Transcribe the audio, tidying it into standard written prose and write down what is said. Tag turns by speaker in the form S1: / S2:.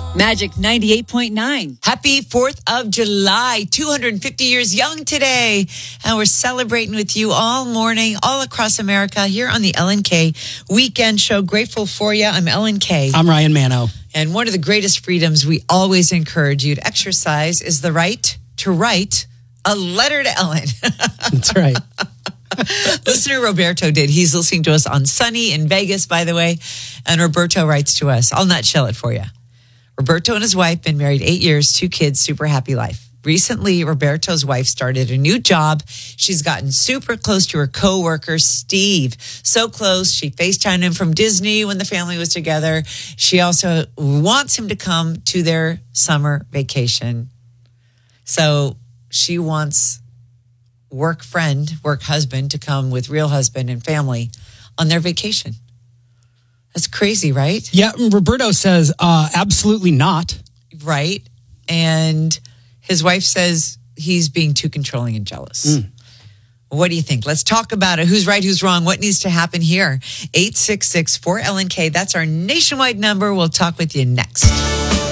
S1: Magic 98.9.
S2: Happy 4th of July, 250 years young today. And we're celebrating with you all morning, all across America, here on the Ellen K Weekend Show. Grateful for you. I'm Ellen K.
S3: I'm Ryan Manno.
S2: And one of the greatest freedoms we always encourage you to exercise is the right to write a letter to Ellen.
S3: That's right.
S2: Listener Roberto did. He's listening to us on Sunny in Vegas, by the way. And Roberto writes to us. I'll nutshell it for you. Roberto and his wife been married 8 years, 2 kids, super happy life. Recently, Roberto's wife started a new job. She's gotten super close to her coworker, Steve. So close, she FaceTimed him from Disney when the family was together. She also wants him to come to their summer vacation. So she wants work husband to come with real husband and family on their vacation. That's crazy, right?
S3: Yeah, Roberto says, absolutely not.
S2: Right. And his wife says he's being too controlling and jealous. What do you think? Let's talk about it. Who's right? Who's wrong? What needs to happen here? 866-4LNK. That's our nationwide number. We'll talk with you next.